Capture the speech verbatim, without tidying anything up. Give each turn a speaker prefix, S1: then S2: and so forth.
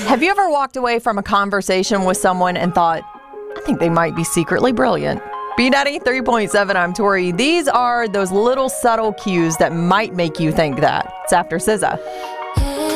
S1: Have you ever walked away from a conversation with someone and thought, I think they might be secretly brilliant? B ninety-three point seven, I'm Tori. These are those little subtle cues that might make you think that. It's after S Z A.